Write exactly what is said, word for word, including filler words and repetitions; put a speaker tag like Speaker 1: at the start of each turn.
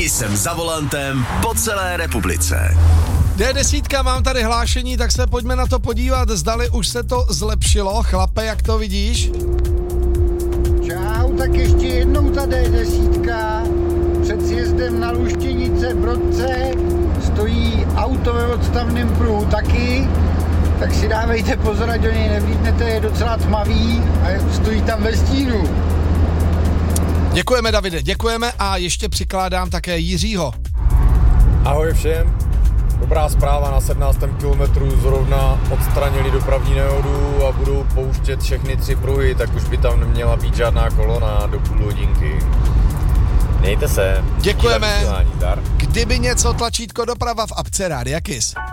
Speaker 1: Jsem za volantem po celé republice.
Speaker 2: D deset, mám tady hlášení, tak se pojďme na to podívat, zdali už se to zlepšilo. Chlape, jak to vidíš?
Speaker 3: Čau, tak ještě jednou ta D deset. Před sjezdem na Luštěnice Brodce stojí auto ve odstavném pruhu taky, tak si dávejte pozor, ať do něj nevlítnete, je docela tmavý a stojí tam ve stínu.
Speaker 2: Děkujeme, Davide, děkujeme a ještě přikládám také Jiřího.
Speaker 4: Ahoj všem. Dobrá zpráva, na sedmnáctém kilometru zrovna odstranili dopravní nehodu a budou pouštět všechny tři pruhy, tak už by tam neměla být žádná kolona do půl hodinky. Mějte se.
Speaker 2: Děkujeme. Kdyby něco, tlačítko doprava v apce Rádia Kiss.